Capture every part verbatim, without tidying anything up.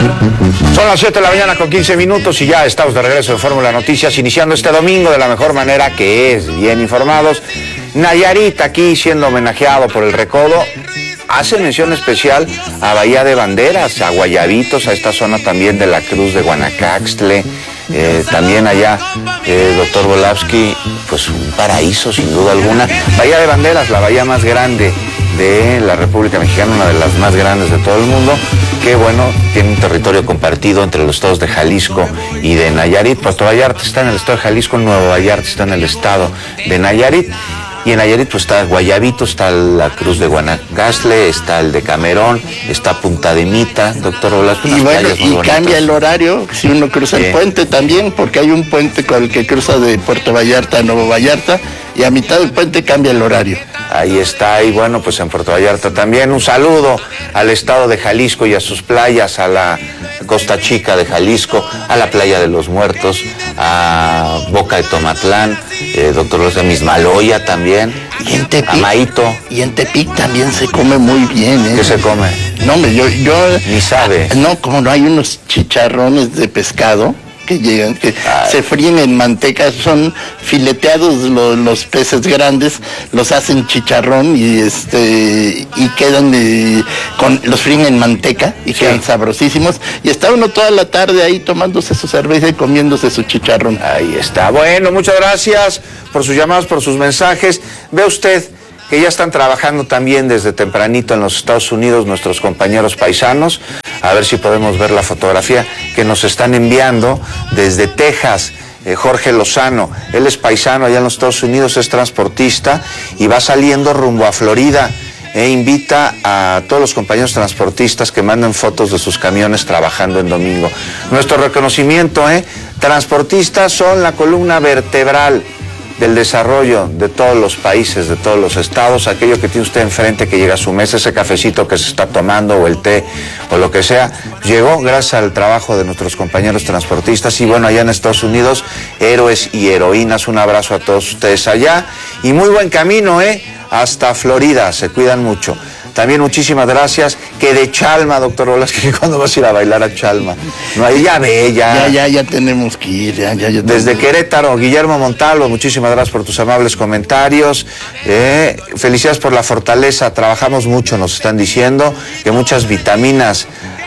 Son las siete de la mañana con quince minutos y ya estamos de regreso en Fórmula Noticias, iniciando este domingo de la mejor manera, que es bien informados. Nayarit, aquí siendo homenajeado por el Recodo, hace mención especial a Bahía de Banderas, a Guayabitos, a esta zona también de la Cruz de Guanacaxtle. Eh, también allá, eh, doctor Volavsky, pues un paraíso sin duda alguna. Bahía de Banderas, la bahía más grande de la República Mexicana, una de las más grandes de todo el mundo, que bueno, tiene un territorio compartido entre los estados de Jalisco y de Nayarit. Puerto Vallarta está en el estado de Jalisco, Nuevo Vallarta está en el estado de Nayarit. Y en Nayarit pues está Guayabito, está la Cruz de Guanacaxtle, está el de Camerón, está Punta de Mita, doctor Velasco. Y bueno, y cambia el horario si uno cruza el puente también, porque hay un puente con el que cruza de Puerto Vallarta a Nuevo Vallarta, y a mitad del puente cambia el horario. Ahí está, y bueno, pues en Puerto Vallarta también. Un saludo al estado de Jalisco y a sus playas, a la Costa Chica de Jalisco, a la Playa de los Muertos, a Boca de Tomatlán, eh, doctor Rosa Mismaloya también, y en Tepic, a Maito. Y en Tepic también se come muy bien, ¿eh? ¿Qué se come? No, hombre, yo, yo... Ni sabe. No, como no, hay unos chicharrones de pescado que llegan, que Ay. se fríen en manteca, son fileteados los, los peces grandes, los hacen chicharrón y este y quedan eh, con los fríen en manteca y sí. quedan sabrosísimos, y está uno toda la tarde ahí tomándose su cerveza y comiéndose su chicharrón. Ahí está. Bueno, muchas gracias por sus llamadas, por sus mensajes. Ve usted que ya están trabajando también desde tempranito en los Estados Unidos nuestros compañeros paisanos. A ver si podemos ver la fotografía que nos están enviando desde Texas. Eh, Jorge Lozano, él es paisano allá en los Estados Unidos, es transportista y va saliendo rumbo a Florida. E invita a todos los compañeros transportistas que manden fotos de sus camiones trabajando en domingo. Nuestro reconocimiento, ¿eh? Transportistas son la columna vertebral del desarrollo de todos los países, de todos los estados. Aquello que tiene usted enfrente que llega a su mesa, ese cafecito que se está tomando o el té o lo que sea, llegó gracias al trabajo de nuestros compañeros transportistas. Y bueno, allá en Estados Unidos, héroes y heroínas, un abrazo a todos ustedes allá y muy buen camino, ¿eh? Hasta Florida, se cuidan mucho. También muchísimas gracias. Que de Chalma, doctor Velasco, ¿cuándo vas a ir a bailar a Chalma? No, ahí ya ve, ya. Ya, ya, ya tenemos que ir, ya, ya. ya Desde Querétaro, Guillermo Montalvo, muchísimas gracias por tus amables comentarios. Eh, felicidades por la fortaleza, trabajamos mucho, nos están diciendo, que muchas vitaminas.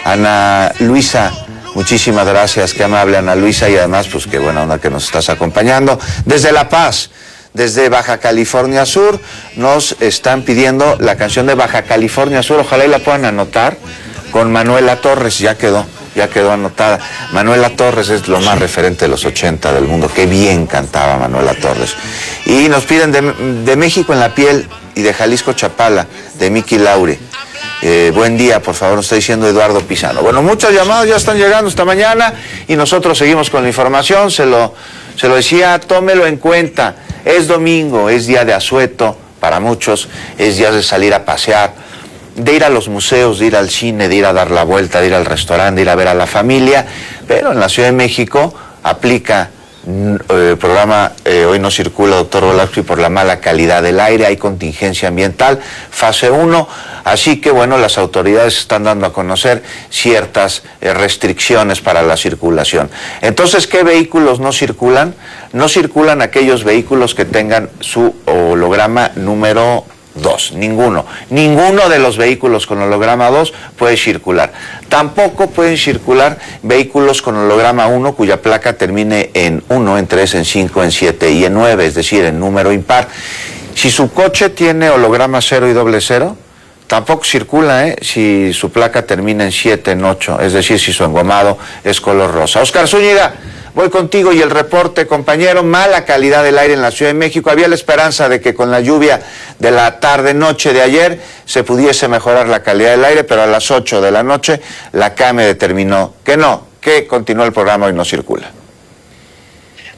Ana Luisa, muchísimas gracias, qué amable Ana Luisa, y además, pues qué buena onda que nos estás acompañando. Desde La Paz, desde Baja California Sur, nos están pidiendo la canción de Baja California Sur, ojalá y la puedan anotar, con Manuela Torres, ya quedó, ya quedó anotada. Manuela Torres es lo más referente de los ochenta del mundo, qué bien cantaba Manuela Torres. Y nos piden de, de México en la piel y de Jalisco Chapala, de Miki Laure. Eh, buen día, por favor, nos está diciendo Eduardo Pizano. Bueno, muchas llamadas ya están llegando esta mañana y nosotros seguimos con la información, se lo, se lo decía, tómelo en cuenta. Es domingo, es día de asueto para muchos, es día de salir a pasear, de ir a los museos, de ir al cine, de ir a dar la vuelta, de ir al restaurante, de ir a ver a la familia, pero en la Ciudad de México aplica el eh, programa eh, Hoy no circula, doctor Velasco, por la mala calidad del aire, hay contingencia ambiental, fase uno, así que bueno, las autoridades están dando a conocer ciertas eh, restricciones para la circulación. Entonces, ¿qué vehículos no circulan? No circulan aquellos vehículos que tengan su holograma número dos, ninguno. Ninguno de los vehículos con holograma dos puede circular. Tampoco pueden circular vehículos con holograma uno cuya placa termine en uno, en tres, en cinco, en siete y en nueve, es decir, en número impar. Si su coche tiene holograma cero y doble cero, tampoco circula, ¿eh? Si su placa termina en siete, en ocho, es decir, si su engomado es color rosa. Oscar Zúñiga, voy contigo y el reporte, compañero. Mala calidad del aire en la Ciudad de México. Había la esperanza de que con la lluvia de la tarde-noche de ayer se pudiese mejorar la calidad del aire, pero a las ocho de la noche la C A M E determinó que no, que continuó el programa Hoy no circula.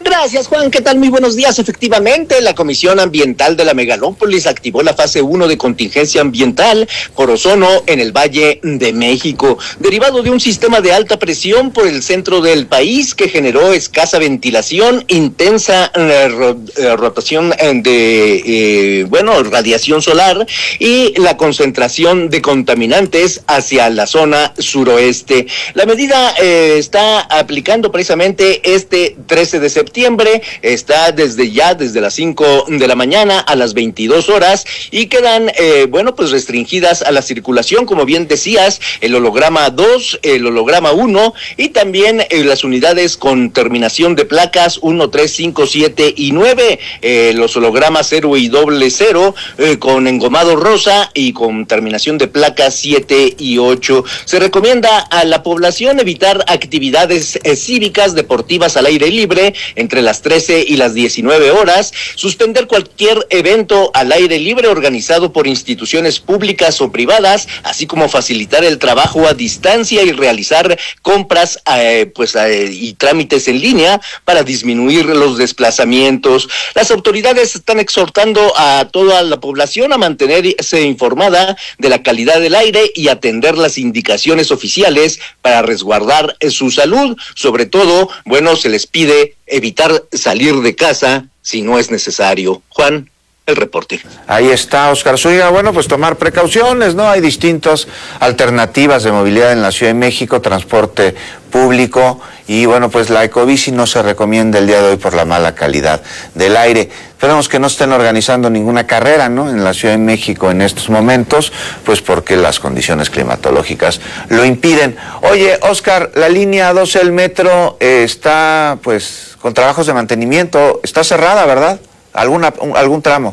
Gracias, Juan. ¿Qué tal? Muy buenos días. Efectivamente, la Comisión Ambiental de la Megalópolis activó la fase uno de contingencia ambiental por ozono en el Valle de México, derivado de un sistema de alta presión por el centro del país que generó escasa ventilación, intensa eh, ro, eh, rotación de, eh, bueno, radiación solar y la concentración de contaminantes hacia la zona suroeste. La medida eh, está aplicando precisamente este trece de septiembre. Está desde ya, desde las cinco de la mañana a las veintidós horas y quedan, eh, bueno, pues restringidas a la circulación, como bien decías, el holograma dos, el holograma uno y también eh, las unidades con terminación de placas uno, tres, cinco, siete y nueve, eh, los hologramas cero y doble cero eh, con engomado rosa y con terminación de placas siete y ocho. Se recomienda a la población evitar actividades eh, cívicas, deportivas al aire libre, entre las trece y las diecinueve horas, suspender cualquier evento al aire libre organizado por instituciones públicas o privadas, así como facilitar el trabajo a distancia y realizar compras eh, pues eh, y trámites en línea para disminuir los desplazamientos. Las autoridades están exhortando a toda la población a mantenerse informada de la calidad del aire y atender las indicaciones oficiales para resguardar eh, su salud. Sobre todo, bueno, se les pide evitar salir de casa si no es necesario. Juan, el reporte. Ahí está, Oscar Zúñiga. Bueno, pues tomar precauciones, ¿no? Hay distintas alternativas de movilidad en la Ciudad de México, transporte público, y bueno, pues la ecobici no se recomienda el día de hoy por la mala calidad del aire. Esperemos que no estén organizando ninguna carrera, ¿no?, en la Ciudad de México en estos momentos, pues porque las condiciones climatológicas lo impiden. Oye, Oscar, la línea doce del metro eh, está, pues, con trabajos de mantenimiento, está cerrada, ¿verdad? ¿Alguna, un, algún tramo?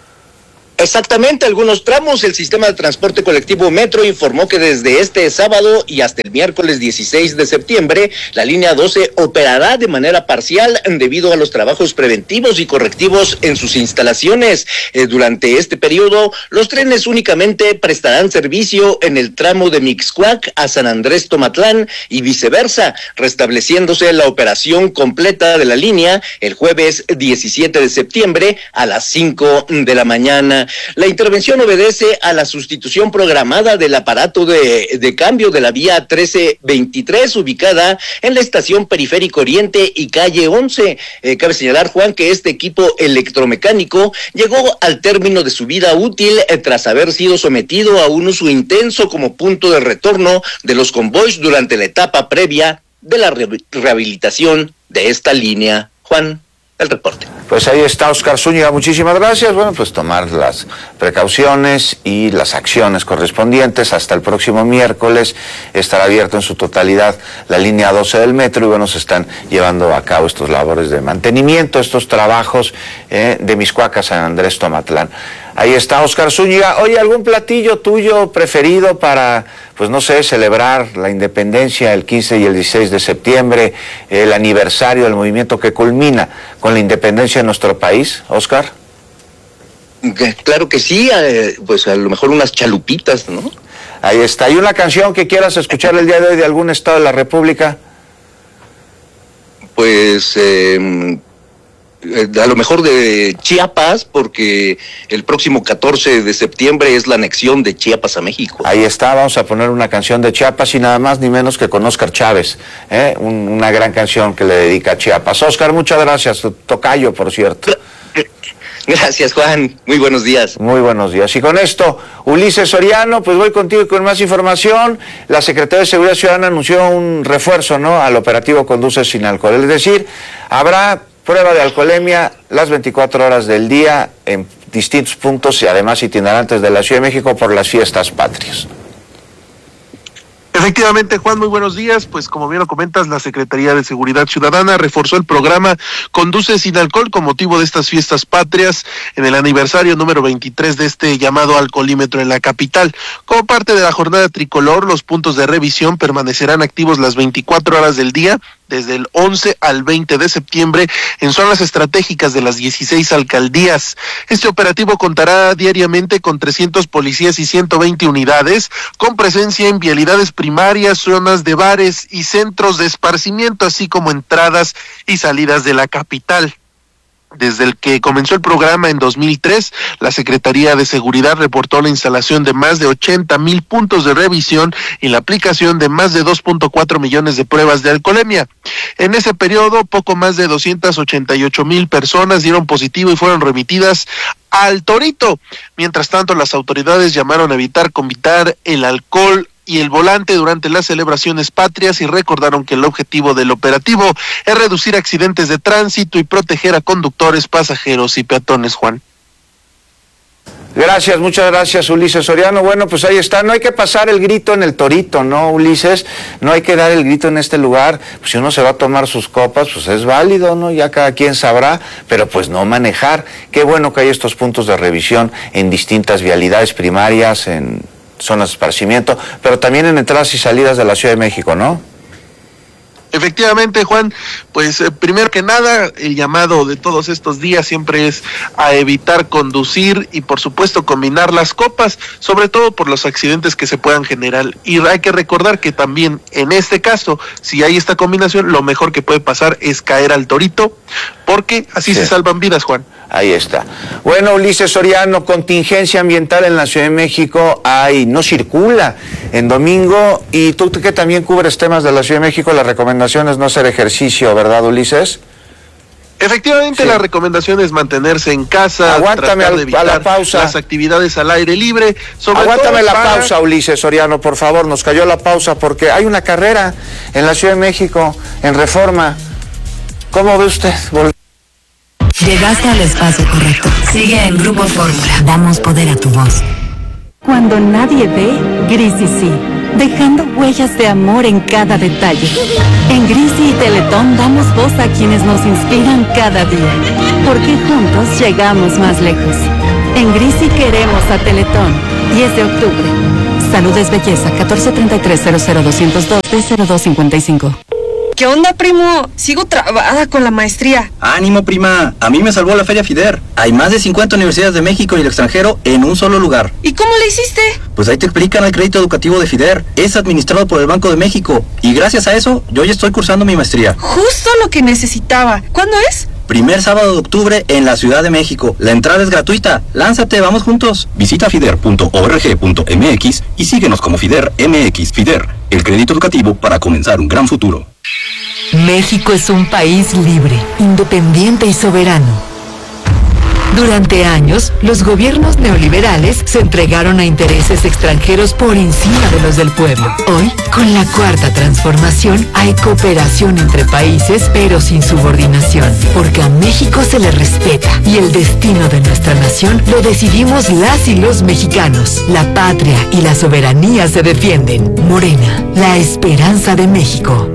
Exactamente, algunos tramos. El sistema de transporte colectivo Metro informó que desde este sábado y hasta el miércoles dieciséis de septiembre, la línea doce operará de manera parcial debido a los trabajos preventivos y correctivos en sus instalaciones. Eh, durante este periodo, los trenes únicamente prestarán servicio en el tramo de Mixcoac a San Andrés Tomatlán y viceversa, restableciéndose la operación completa de la línea el jueves diecisiete de septiembre a las cinco de la mañana. La intervención obedece a la sustitución programada del aparato de, de cambio de la vía trece veintitrés, ubicada en la estación Periférico Oriente y calle once. Eh, cabe señalar, Juan, que este equipo electromecánico llegó al término de su vida útil eh, tras haber sido sometido a un uso intenso como punto de retorno de los convoys durante la etapa previa de la re- rehabilitación de esta línea. Juan, el reporte. Pues ahí está Oscar Zúñiga, muchísimas gracias. Bueno, pues tomar las precauciones y las acciones correspondientes. Hasta el próximo miércoles estará abierto en su totalidad la línea doce del metro y bueno, se están llevando a cabo estos labores de mantenimiento, estos trabajos eh, de Mixcoac a San Andrés Tomatlán. Ahí está Oscar Zúñiga. Oye, ¿algún platillo tuyo preferido para, pues no sé, celebrar la independencia el quince y el dieciséis de septiembre, el aniversario del movimiento que culmina con la independencia de nuestro país, Oscar? Claro que sí, eh, pues a lo mejor unas chalupitas, ¿no? Ahí está. ¿Y una canción que quieras escuchar el día de hoy de algún estado de la República? Pues eh, a lo mejor de Chiapas, porque el próximo catorce de septiembre es la anexión de Chiapas a México. Ahí está, vamos a poner una canción de Chiapas y nada más ni menos que con Óscar Chávez, ¿eh? Un, una gran canción que le dedica a Chiapas. Óscar, muchas gracias, tocayo, por cierto. Gracias, Juan. Muy buenos días. Muy buenos días. Y con esto, Ulises Soriano, pues voy contigo con más información. La Secretaría de Seguridad Ciudadana anunció un refuerzo, ¿no?, al operativo Conduce sin alcohol. Es decir, habrá prueba de alcoholemia las veinticuatro horas del día en distintos puntos y además itinerantes de la Ciudad de México por las fiestas patrias. Efectivamente, Juan, muy buenos días. Pues como bien lo comentas, la Secretaría de Seguridad Ciudadana reforzó el programa Conduce sin alcohol con motivo de estas fiestas patrias en el aniversario número veintitrés de este llamado alcoholímetro en la capital. Como parte de la jornada tricolor, los puntos de revisión permanecerán activos las veinticuatro horas del día, desde el once al veinte de septiembre en zonas estratégicas de las dieciséis alcaldías. Este operativo contará diariamente con trescientos policías y ciento veinte unidades, con presencia en vialidades primarias, zonas de bares y centros de esparcimiento, así como entradas y salidas de la capital. Desde el que comenzó el programa en dos mil tres, la Secretaría de Seguridad reportó la instalación de más de ochenta mil puntos de revisión y la aplicación de más de dos punto cuatro millones de pruebas de alcoholemia. En ese periodo, poco más de doscientas ochenta y ocho mil personas dieron positivo y fueron remitidas al Torito. Mientras tanto, las autoridades llamaron a evitar convitar el alcohol y el volante durante las celebraciones patrias y recordaron que el objetivo del operativo es reducir accidentes de tránsito y proteger a conductores, pasajeros y peatones, Juan. Gracias, muchas gracias, Ulises Soriano. Bueno, pues ahí está, no hay que pasar el grito en el Torito, ¿no, Ulises? No hay que dar el grito en este lugar. Pues si uno se va a tomar sus copas, pues es válido, ¿no? Ya cada quien sabrá, pero pues no manejar. Qué bueno que hay estos puntos de revisión en distintas vialidades primarias, en zonas de esparcimiento, pero también en entradas y salidas de la Ciudad de México, ¿no? Efectivamente, Juan, pues eh, primero que nada, el llamado de todos estos días siempre es a evitar conducir y por supuesto combinar las copas, sobre todo por los accidentes que se puedan generar. Y hay que recordar que también en este caso, si hay esta combinación, lo mejor que puede pasar es caer al Torito, porque así sí se salvan vidas, Juan. Ahí está. Bueno, Ulises Soriano, contingencia ambiental en la Ciudad de México, hay, no circula en domingo, y tú que también cubres temas de la Ciudad de México, la recomendación es no hacer ejercicio, ¿verdad, Ulises? Efectivamente, sí. La recomendación es mantenerse en casa, aguántame tratar al, de evitar a la pausa. las actividades al aire libre. Sobre Aguántame todo la para... pausa, Ulises Soriano, por favor, nos cayó la pausa porque hay una carrera en la Ciudad de México, en Reforma. ¿Cómo ve usted? Vol- Llegaste al espacio correcto. Sigue en Grupo Fórmula. Damos poder a tu voz. Cuando nadie ve, Grisi sí, dejando huellas de amor en cada detalle. En Grisi y Teletón damos voz a quienes nos inspiran cada día, porque juntos llegamos más lejos. En Grisi queremos a Teletón. diez de octubre. Salud es belleza. catorce treinta y tres cero cero doscientos dos cero dos cincuenta y cinco. ¿Qué onda, primo? Sigo trabada con la maestría. Ánimo, prima. A mí me salvó la Feria FIDER. Hay más de cincuenta universidades de México y el extranjero en un solo lugar. ¿Y cómo le hiciste? Pues ahí te explican el crédito educativo de FIDER. Es administrado por el Banco de México. Y gracias a eso, yo ya estoy cursando mi maestría. Justo lo que necesitaba. ¿Cuándo es? Primer sábado de octubre en la Ciudad de México. La entrada es gratuita. Lánzate, vamos juntos. Visita fider punto org punto m x y síguenos como FIDER M X. FIDER, el crédito educativo para comenzar un gran futuro. México es un país libre, independiente y soberano. Durante años, los gobiernos neoliberales se entregaron a intereses extranjeros por encima de los del pueblo. Hoy, con la cuarta transformación, hay cooperación entre países, pero sin subordinación. Porque a México se le respeta y el destino de nuestra nación lo decidimos las y los mexicanos. La patria y la soberanía se defienden. Morena, la esperanza de México.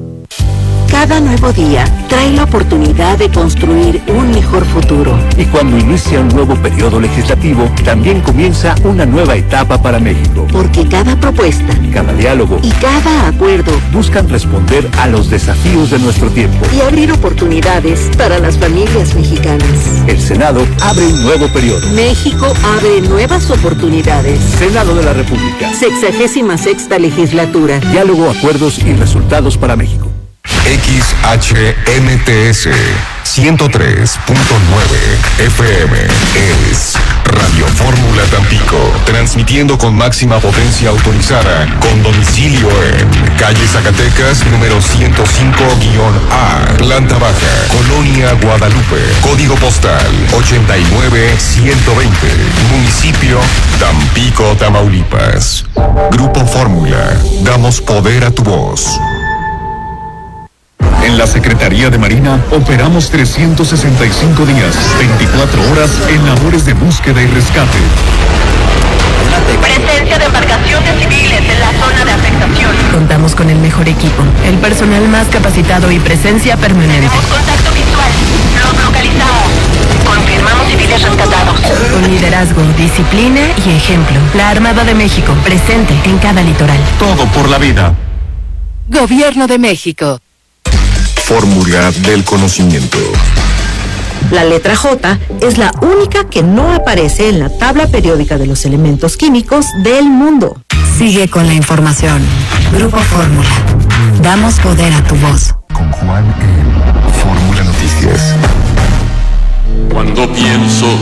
Cada nuevo día trae la oportunidad de construir un mejor futuro. Y cuando inicia un nuevo periodo legislativo, también comienza una nueva etapa para México. Porque cada propuesta, cada diálogo y cada acuerdo buscan responder a los desafíos de nuestro tiempo y abrir oportunidades para las familias mexicanas. El Senado abre un nuevo periodo. México abre nuevas oportunidades. Senado de la República. Sexagésima sexta legislatura. Diálogo, acuerdos y resultados para México. X H M T S ciento tres punto nueve F M es Radio Fórmula Tampico, transmitiendo con máxima potencia autorizada, con domicilio en calle Zacatecas, número ciento cinco A, planta baja, Colonia Guadalupe, código postal ochenta y nueve ciento veinte, municipio Tampico, Tamaulipas. Grupo Fórmula, damos poder a tu voz. En la Secretaría de Marina operamos trescientos sesenta y cinco días, veinticuatro horas en labores de búsqueda y rescate. Presencia de embarcaciones civiles en la zona de afectación. Contamos con el mejor equipo, el personal más capacitado y presencia permanente. Tenemos contacto visual. Los localizamos. Confirmamos civiles rescatados. Con liderazgo, disciplina y ejemplo. La Armada de México, presente en cada litoral. Todo por la vida. Gobierno de México. fórmula del conocimiento. La letra J es la única que no aparece en la tabla periódica de los elementos químicos del mundo. Sigue con la información. Grupo Fórmula. Damos poder a tu voz. Con Juan en Fórmula Noticias. Cuando pienso